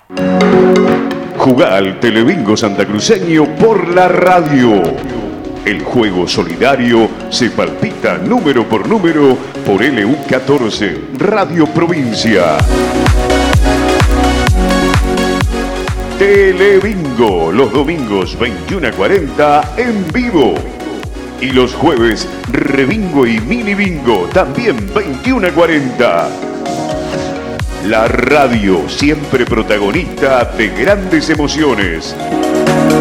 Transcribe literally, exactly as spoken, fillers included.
Jugá al Telebingo santacruceño por la radio. El juego solidario se palpita número por número por L U catorce, Radio Provincia. Telebingo, los domingos veintiuno a cuarenta en vivo. Y los jueves, Rebingo y Mini Bingo, también veintiuno a cuarenta. La radio, siempre protagonista de grandes emociones.